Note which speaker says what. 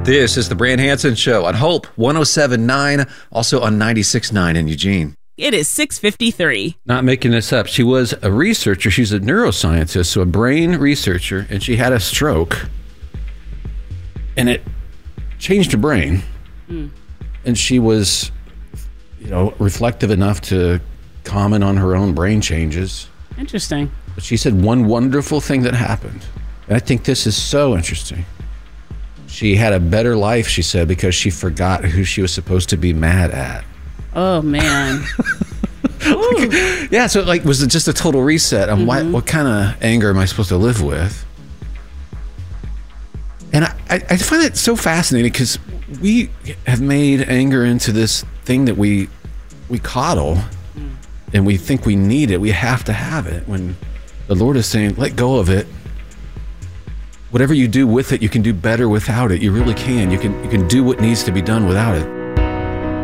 Speaker 1: This is the Brand Hansen Show on Hope 107.9, also on 96.9 in Eugene.
Speaker 2: It is 6:53.
Speaker 1: Not making this up. She was a researcher. She's a neuroscientist, so a brain researcher, and she had a stroke, and it changed her brain. And she was, reflective enough to comment on her own brain changes.
Speaker 2: Interesting.
Speaker 1: But she said one wonderful thing that happened, and I think this is so interesting. She had a better life, she said, because she forgot who she was supposed to be mad at.
Speaker 2: Oh, man.
Speaker 1: Yeah, so was it just a total reset on what kind of anger am I supposed to live with? And I find it so fascinating because we have made anger into this thing that we coddle and we think we need it. We have to have it, when the Lord is saying, let go of it. Whatever you do with it, you can do better without it. You really can. You can do what needs to be done without it.